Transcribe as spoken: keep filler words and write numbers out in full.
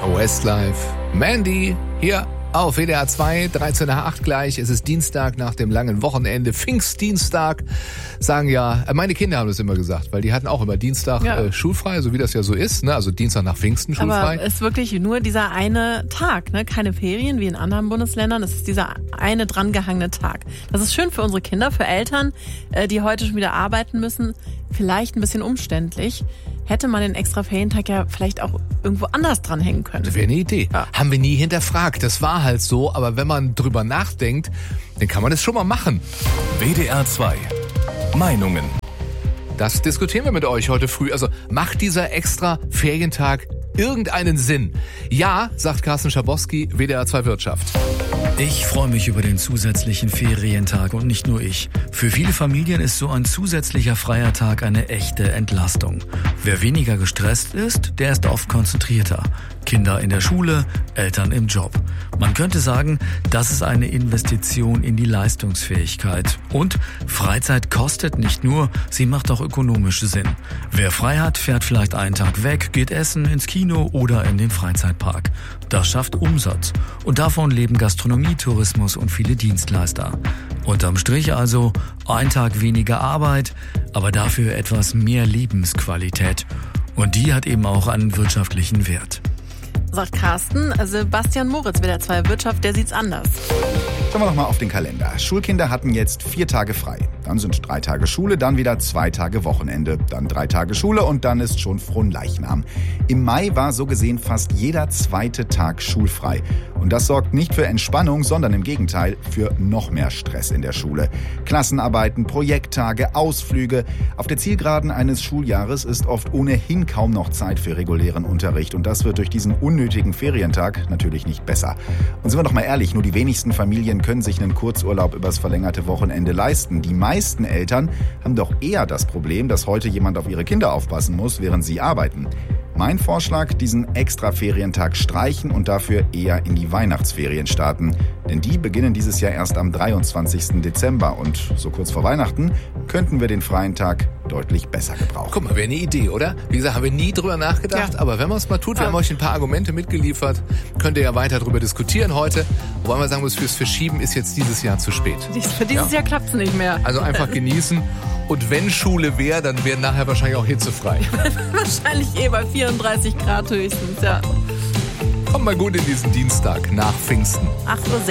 Westlife, Mandy, hier auf W D R zwei, dreizehn nach acht gleich. Es ist Dienstag nach dem langen Wochenende, Pfingstdienstag. Sagen ja, meine Kinder haben das immer gesagt, weil die hatten auch immer Dienstag ja. äh, schulfrei, so wie das ja so ist, ne? Also Dienstag nach Pfingsten schulfrei. Aber es ist wirklich nur dieser eine Tag, ne? Keine Ferien wie in anderen Bundesländern. Es ist dieser eine drangehangene Tag. Das ist schön für unsere Kinder, für Eltern, äh, die heute schon wieder arbeiten müssen. Vielleicht ein bisschen umständlich. Hätte man den extra Ferientag ja vielleicht auch irgendwo anders dranhängen können. Das wäre eine Idee. Ja. Haben wir nie hinterfragt. Das war halt so. Aber wenn man drüber nachdenkt, dann kann man das schon mal machen. W D R zwei. Meinungen. Das diskutieren wir mit euch heute früh. Also macht dieser extra Ferientag irgendeinen Sinn? Ja, sagt Carsten Schabowski, W D R zwei Wirtschaft. Ich freue mich über den zusätzlichen Ferientag und nicht nur ich. Für viele Familien ist so ein zusätzlicher freier Tag eine echte Entlastung. Wer weniger gestresst ist, der ist oft konzentrierter. Kinder in der Schule, Eltern im Job. Man könnte sagen, das ist eine Investition in die Leistungsfähigkeit. Und Freizeit kostet nicht nur, sie macht auch ökonomisch Sinn. Wer frei hat, fährt vielleicht einen Tag weg, geht essen, ins Kino oder in den Freizeitpark. Das schafft Umsatz. Und davon leben Gastronomie, Tourismus und viele Dienstleister. Unterm Strich also ein Tag weniger Arbeit, aber dafür etwas mehr Lebensqualität. Und die hat eben auch einen wirtschaftlichen Wert. Sagt Carsten, Sebastian Moritz, W D R zwei Wirtschaft, der sieht's anders. Schauen wir noch mal auf den Kalender. Schulkinder hatten jetzt vier Tage frei. Dann sind drei Tage Schule, dann wieder zwei Tage Wochenende. Dann drei Tage Schule und dann ist schon Fronleichnam. Im Mai war so gesehen fast jeder zweite Tag schulfrei. Und das sorgt nicht für Entspannung, sondern im Gegenteil für noch mehr Stress in der Schule. Klassenarbeiten, Projekttage, Ausflüge. Auf der Zielgeraden eines Schuljahres ist oft ohnehin kaum noch Zeit für regulären Unterricht. Und das wird durch diesen unnötigen Ferientag natürlich nicht besser. Und sind wir doch mal ehrlich, nur die wenigsten Familien können sich einen Kurzurlaub übers verlängerte Wochenende leisten. Die meisten Eltern haben doch eher das Problem, dass heute jemand auf ihre Kinder aufpassen muss, während sie arbeiten. Mein Vorschlag, diesen extra Ferientag streichen und dafür eher in die Weihnachtsferien starten. Denn die beginnen dieses Jahr erst am dreiundzwanzigsten Dezember. Und so kurz vor Weihnachten könnten wir den freien Tag deutlich besser gebrauchen. Guck mal, wäre eine Idee, oder? Wie gesagt, haben wir nie drüber nachgedacht. Ja. Aber wenn man es mal tut, wir ja. haben euch ein paar Argumente mitgeliefert. Könnt ihr ja weiter drüber diskutieren heute. Wobei man sagen muss, fürs Verschieben ist jetzt dieses Jahr zu spät. Für dieses ja. Jahr klappt es nicht mehr. Also einfach genießen. Und wenn Schule wäre, dann wäre nachher wahrscheinlich auch hitzefrei. Wahrscheinlich eh bei vierunddreißig Grad höchstens, ja. Kommt mal gut in diesen Dienstag nach Pfingsten. acht Uhr sechzehn.